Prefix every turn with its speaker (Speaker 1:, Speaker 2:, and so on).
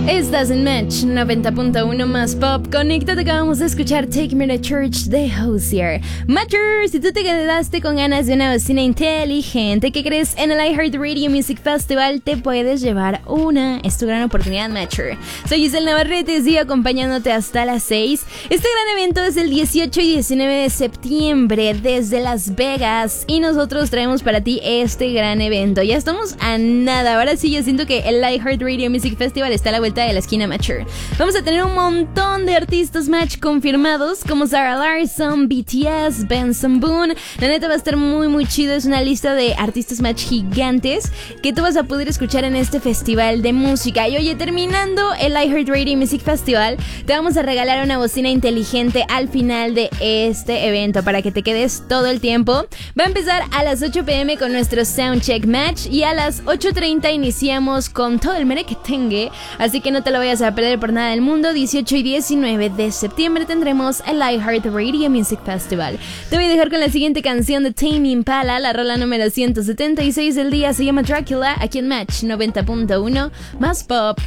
Speaker 1: Estás en Match 90.1 más pop. Conéctate, acabamos de escuchar Take Me to Church de Hozier. Matcher, si tú te quedaste con ganas de una bocina inteligente, ¿qué crees? En el iHeartRadio Music Festival te puedes llevar una. Es tu gran oportunidad, Matcher. Soy Giselle Navarrete, sigo acompañándote hasta las 6. Este gran evento es el 18 y 19 de septiembre desde Las Vegas y nosotros traemos para ti este gran evento. Ya estamos a nada. Ahora sí, yo siento que el iHeartRadio Music Festival está a la vuelta de la esquina, Matcher. Vamos a tener un montón de artistas Match confirmados como Sarah Larson, BTS, Benson Boone. La neta va a estar muy chido. Es una lista de artistas Match gigantes que tú vas a poder escuchar en este festival de música. Y oye, terminando el iHeartRadio Music Festival, te vamos a regalar una bocina inteligente al final de este evento para que te quedes todo el tiempo. Va a empezar a las 8 p.m. con nuestro Soundcheck Match y a las 8:30 iniciamos con todo el merequetengue. Así que no te lo vayas a perder por nada del mundo. 18 y 19 de septiembre tendremos el iHeartRadio Music Festival. Te voy a dejar con la siguiente canción de Tame Impala. La rola número 176 del día se llama Dracula, aquí en Match 90.1 más pop.